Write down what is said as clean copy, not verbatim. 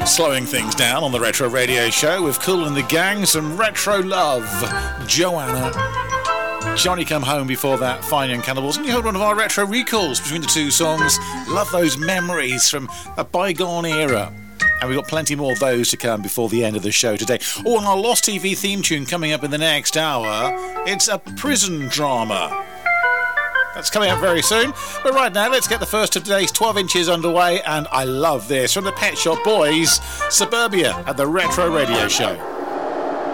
Slowing things down on the Retro Radio Show with Kool and the Gang, some retro love. Joanna. Johnny Come Home before that, Fine Young Cannibals. And you heard one of our retro recalls between the two songs. Love those memories from a bygone era. And we've got plenty more of those to come before the end of the show today. Oh, and our Lost TV theme tune coming up in the next hour. It's a prison drama. That's coming up very soon. But right now, let's get the first of today's 12 inches underway. And I love this from the Pet Shop Boys, Suburbia at the Retro Radio Show.